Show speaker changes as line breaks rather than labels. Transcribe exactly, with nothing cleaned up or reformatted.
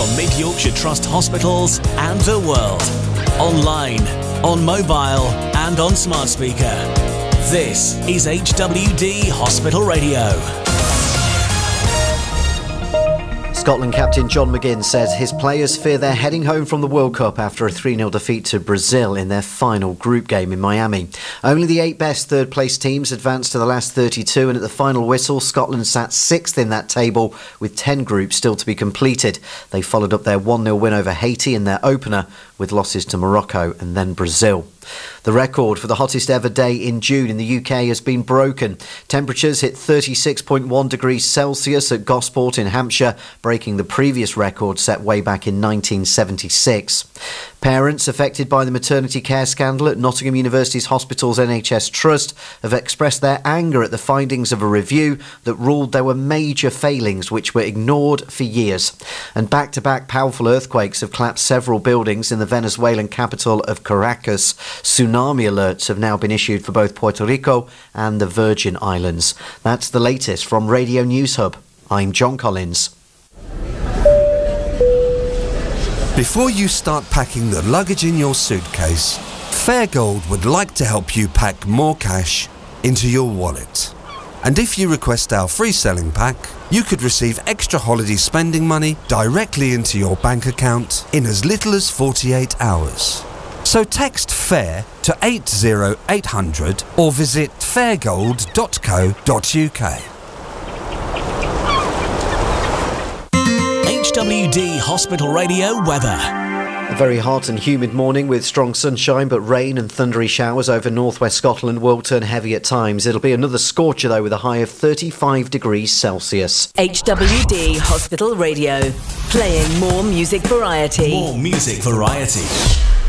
from Mid Yorkshire Trust hospitals and the world. Online, on mobile and on smart speaker. This is H W D Hospital Radio.
Scotland captain John McGinn says his players fear they're heading home from the World Cup after a three nil defeat to Brazil in their final group game in Miami. Only the eight best third-place teams advanced to the last thirty-two, and at the final whistle, Scotland sat sixth in that table with ten groups still to be completed. They followed up their one nil win over Haiti in their opener with losses to Morocco and then Brazil. The record for the hottest ever day in June in the U K has been broken. Temperatures hit thirty-six point one degrees Celsius at Gosport in Hampshire, breaking the previous record set way back in nineteen seventy-six. Parents affected by the maternity care scandal at Nottingham University's Hospitals N H S Trust have expressed their anger at the findings of a review that ruled there were major failings which were ignored for years. And back-to-back powerful earthquakes have collapsed several buildings in the Venezuelan capital of Caracas. Tsunami alerts have now been issued for both Puerto Rico and the Virgin Islands. That's the latest from Radio News Hub. I'm John Collins.
Before you start packing the luggage in your suitcase, Fairgold would like to help you pack more cash into your wallet. And if you request our free selling pack, you could receive extra holiday spending money directly into your bank account in as little as forty-eight hours. So text FAIR to eight zero eight hundred or visit fairgold dot co dot uk.
H W D Hospital Radio weather.
A very hot and humid morning with strong sunshine, but rain and thundery showers over northwest Scotland will turn heavy at times. It'll be another scorcher though, with a high of thirty-five degrees Celsius.
H W D Hospital Radio, playing more music variety.
More music variety.